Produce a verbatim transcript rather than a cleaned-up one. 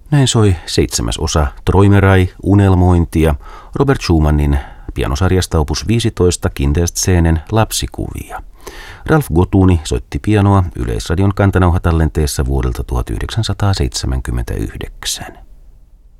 Näin soi seitsemäs osa Träumerei, unelmointia, Robert Schumannin pianosarjasta opus viisitoista Kinderszenen lapsikuvia. Ralph Gotuni soitti pianoa Yleisradion kantanauhatallenteessa vuodelta tuhatyhdeksänsataaseitsemänkymmentäyhdeksän.